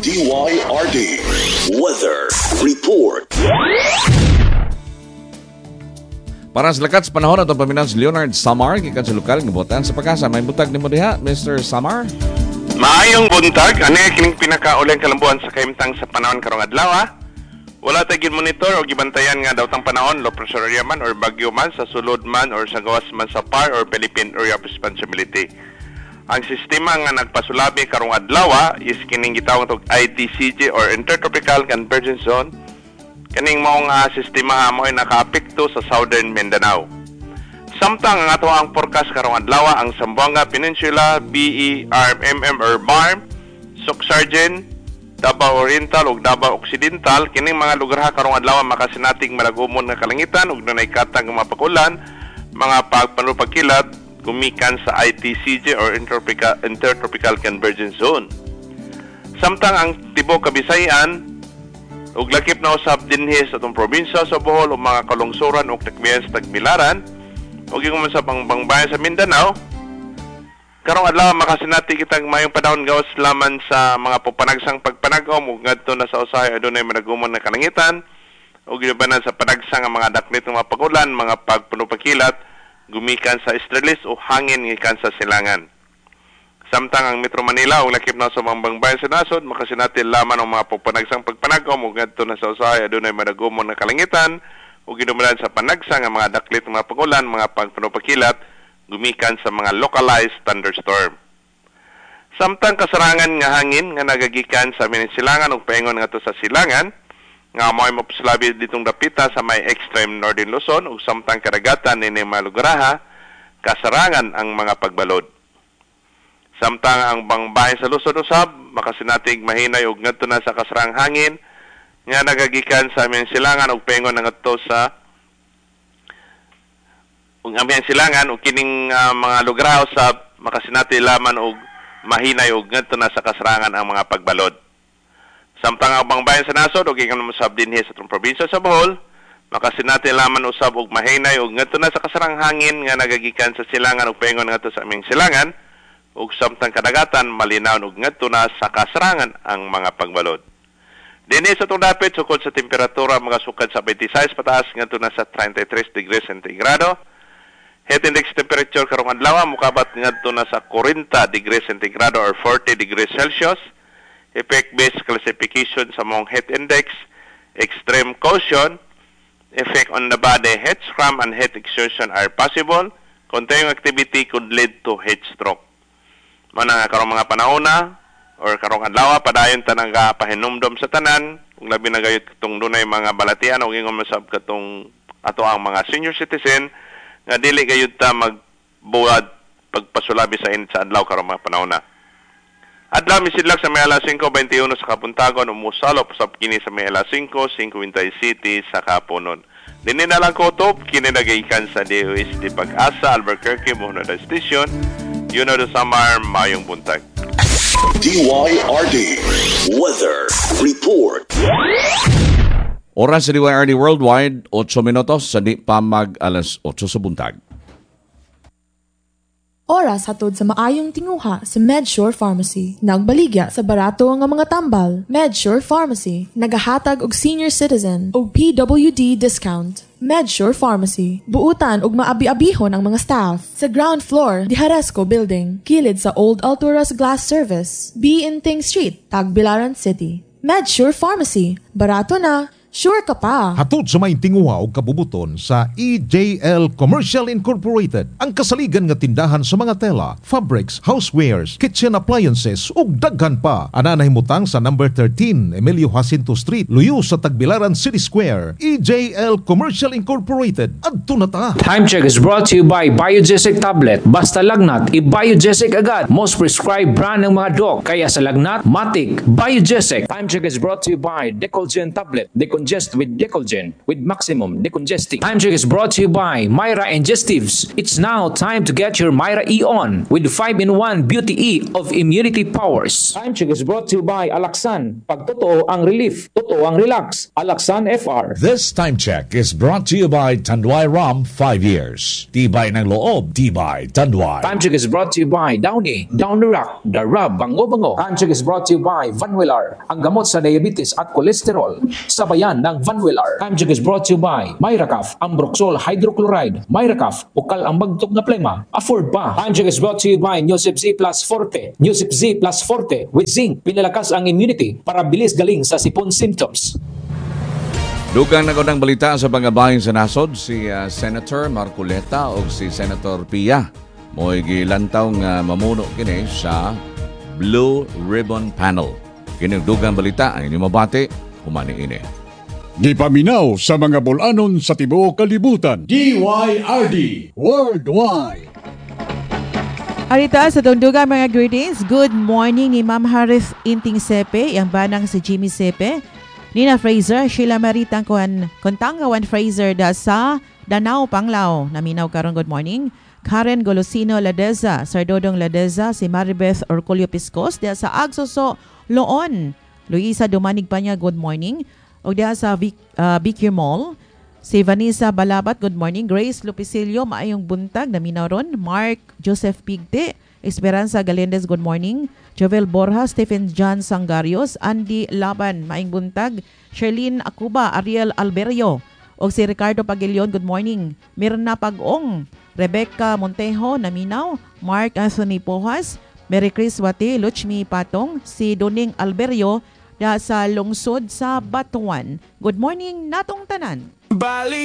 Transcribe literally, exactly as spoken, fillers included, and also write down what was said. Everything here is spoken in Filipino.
D Y R D Weather Report. Para sa lakat sa panahon at ang paminaw si Leonard Samar, kikan sa lokal ng Botan sa Pagkasa. May buntag ni mo diha, Mister Samar? Maayong buntag, ano kining pinakauling kalambuan sa kaimtang sa panahon karong adlaw ha? Wala tagin monitor o gibantayan nga daw tang panahon, low pressure area man or bagyo man, sa sulod man or sa gawas man sa P A R or Philippine Area of Responsibility. Ang sistema nga nagpasulabi karong adlaw is kining gitawag og I T C G or Intertropical Convergence Zone. Kaning maong uh, sistema mo ay nakaapekto sa Southern Mindanao. Samtang ang ato ang forecast karong adlaw ang Zamboanga Peninsula, B E R M M or B A R M, Soksargen, Davao Oriental ug Davao Occidental, kining mga lugar ha karong adlaw makasinating malagumon nga kalangitan ug dunay katang mga pakulan, mga pagpanupagkilat gumikan sa I T C G or Intertropical, Intertropical Convergence Zone. Samtang ang tibok Kabisayan ug lakip na usab dinhi sa atong probinsya sa Bohol ug mga kalungsuran ug takmiyan sa Tagbilaran ug gikan sa pangbayan sa Mindanao, karong adlaw makasinati kitang mayong panahon gawas laman sa mga pupanagsang pagpanagom ug ngadto na sa usahay adunay managumon na kalangitan ug gibanan sa panagsang nga mga daklit nga mga pagulan, mga pagpunupakilat gumikan sa Estrellis o hangin gikan sa silangan. Samtang ang Metro Manila ug lakip na sa mga bayan sa nasod makasinati laman ang mga pupanagsang pagpanagom ug ngadto na sa usahay adunay managumon na kalangitan ug gidumanan sa panagsang nga mga daklit nga mga pagulan, mga pagpunupakilat gumikan sa mga localized thunderstorm. Samtang kasarangan nga hangin nga nagagikan sa Minisilangan ug paingon ngadto sa silangan nga mo'y mapuslabi ditong dapita sa may extreme northern Luzon ug samtang karagatan ni mga lugaraha, kasarangan ang mga pagbalod. Samtang ang bangbayan sa Luzon usab makasinatig mahinay ug ngadto na sa kasarang hangin nga nagagikan sa Minisilangan ug paingon ngadto sa ug amyan silangan ug kining uh, mga lugar usab makasinati laman og mahinay ug ngadto na sa kasarangan ang mga pagbalod. Samtang ang bangbayan sa nasod ug gikan mo usab dinhi sa atong probinsya sa Bohol makasinati laman usab og mahinay ug ngadto na sa kasarang hangin nga nagagikan sa silangan ug paingon ngadto sa aming silangan ug samtang kadagatan malinaw ug ngadto na sa kasarangan ang mga pagbalod. Dinhi sa atong dapit sukod sa temperatura mga sukad sa twenty-six pataas ngadto na sa thirty-three degrees centigrado. Heat index temperature karong adlaw mukabat ngadto na sa forty degrees centigrado or forty degrees Celsius. Effect-based classification sa mong heat index, extreme caution, effect on the body, heat cramp and heat exhaustion are possible. Continuing activity could lead to heat stroke. Mana nga karong mga panahona or karong adlaw padayon tanang pahinumdom sa tanan kung labi na gayud katong dunay mga balatian o ingon masab katong ato ang mga senior citizen nga dili gayud ta magbuwad pagpasulabi sa init sa adlaw karong mga panahona. Adlaw misidlak sa may alas cinco twenty-one sa Kapuntagon umusalo usab kini sa may alas cinco fifty sa Kapunon. Dinhi na lang ko top kini nagagikan sa D O S T Pag-asa Albuquerque Monada Station. You know the Samar mayong buntag. D Y R D Weather Report. Oras sa D Y R D Worldwide, eight minutos sa di pa mag alas eight sa buntag. Oras hatod sa maayong tinguha sa MedSure Pharmacy. Nagbaligya sa barato nga mga tambal. MedSure Pharmacy, nagahatag og senior citizen og P W D discount. MedSure Pharmacy, buutan og maabi-abihon ang mga staff. Sa ground floor, Diharesco Building, kilid sa Old Alturas Glass Service, B. Inting Street, Tagbilaran City. MedSure Pharmacy, barato na, sure ka pa. Hatod sa may tinguha o kabubuton sa E J L Commercial Incorporated, ang kasaligan nga tindahan sa mga tela, fabrics, housewares, kitchen appliances ug daghan pa. Ana nahimutang sa number thirteen Emilio Jacinto Street, luyo sa Tagbilaran City Square. E J L Commercial Incorporated. Adto na ta. Time check is brought to you by Biogesic Tablet. Basta lagnat, i-Biogesic agad. Most prescribed brand ng mga doc. Kaya sa lagnat, matik, Biogesic. Time check is brought to you by Decolgen Tablet. Decolgen decongest with Decolgen with maximum decongesting. Time check is brought to you by Myra Ingestives. It's now time to get your Myra E on with five in one Beauty E of immunity powers. Time check is brought to you by Alaxan. Pag totoo ang relief, totoo ang relax. Alaxan F R. This time check is brought to you by Tanduay Rum five years. Tibay ng loob, tibay Tanduay. Time check is brought to you by Downy, Down the Rock, The Rub, Bango Bango. Time check is brought to you by Vanwillar, ang gamot sa diabetes at kolesterol. Sabayan ng Vanwillar. Time check is brought to you by Myracaf, ang Broxol Hydrochloride. Myracaf, ukal ang magtok na plema. Afford pa. Time check is brought to you by Newsip Z Plus Forte. Newsip Z Plus Forte with zinc, pinalakas ang immunity para bilis galing sa sipon symptoms. Dugang nagunang balita sa pangabahin sa nasod si uh, Senator Marcoleta o si Senator Pia. Mo'y gilantaw nga mamuno kini sa Blue Ribbon Panel. Kini dugang balita ay ni mabati humani ini. Gipaminaw sa mga bulanon sa tibuok kalibutan. D Y R D Worldwide. Arita sa tundugan mga greetings. Good morning ni Ma'am Harith Inting Sepe, yang banang si Jimmy Sepe. Nina Fraser, Sheila Maritang kuan Kontangawan Fraser da sa Danao Panglao. Naminaw karon good morning. Karen Golosino Ladeza, Sir Dodong Ladeza, si Maribeth Orculio Piscos da sa Agsoso Loon. Luisa Dumanig pa niya, good morning. O da sa Vic, uh, Bicure Mall. Si Vanessa Balabat, good morning. Grace Lupisilio, maayong buntag, naminaw ron. Mark Joseph Pigte, Esperanza Galendez, good morning. Jovel Borja, Stephen John Sangarios, Andy Laban, maayong buntag. Sherlyn Akuba, Ariel Alberio, o si Ricardo Pagilion, good morning. Mirna Pag-ong, Rebecca Montejo, naminaw. Mark Anthony Pojas, Mary Chris Wati, Luchmi Patong, si Doning Alberio, da sa lungsod sa Batuan. Good morning natong tanan. Bali